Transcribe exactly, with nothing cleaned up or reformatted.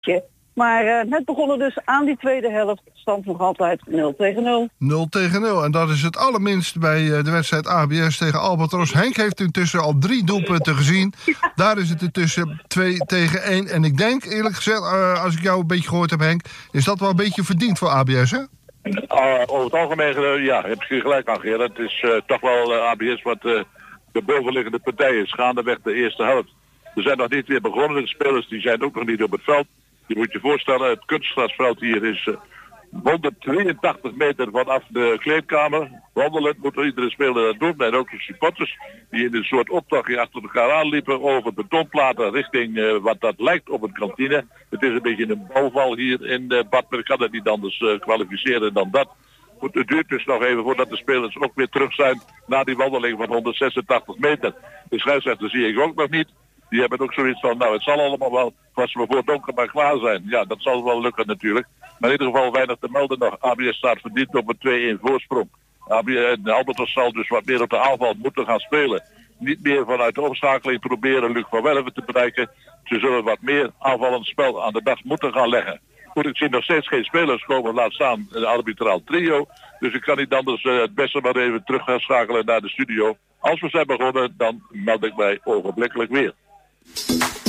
Maar uh, net begonnen dus aan die tweede helft. Stand nog altijd nul tegen nul. nul tegen nul. En dat is het allerminst bij uh, de wedstrijd A B S tegen Albatros. Henk heeft intussen al drie doelpunten gezien. Ja. Daar is het intussen twee tegen één. En ik denk eerlijk gezegd, uh, als ik jou een beetje gehoord heb Henk, is dat wel een beetje verdiend voor A B S, hè? Uh, over het algemeen, uh, ja, heb je gelijk aan Gerard. Het is uh, toch wel uh, A B S wat uh, de bovenliggende partij is. Gaandeweg de eerste helft. We zijn nog niet weer begonnen. De spelers die zijn ook nog niet op het veld. Je moet je voorstellen, het kunstgrasveld hier is uh, honderdtweeëntachtig meter vanaf de kleedkamer. Wandelend moet iedere speler dat doen. En ook de supporters die in een soort optochtje achter elkaar aanliepen over betonplaten richting uh, wat dat lijkt op een kantine. Het is een beetje een bouwval hier in uh, Bad, maar ik kan het niet anders uh, kwalificeren dan dat. Goed, het duurt dus nog even voordat de spelers ook weer terug zijn na die wandeling van honderdzesentachtig meter. De scheidsrechter zie ik ook nog niet. Die hebben ook zoiets van, nou het zal allemaal wel, als we voor donker maar klaar zijn. Ja, dat zal wel lukken natuurlijk. Maar in ieder geval weinig te melden nog. A B S staat verdiend op een twee-één voorsprong. A B S, Albatros zal dus wat meer op de aanval moeten gaan spelen. Niet meer vanuit de omschakeling proberen Luc van Welven te bereiken. Ze zullen wat meer aanvallend spel aan de dag moeten gaan leggen. Goed, ik zie nog steeds geen spelers komen, laat staan een arbitraal trio. Dus ik kan niet anders uh, het beste maar even terug gaan schakelen naar de studio. Als we zijn begonnen, dan meld ik mij ogenblikkelijk weer.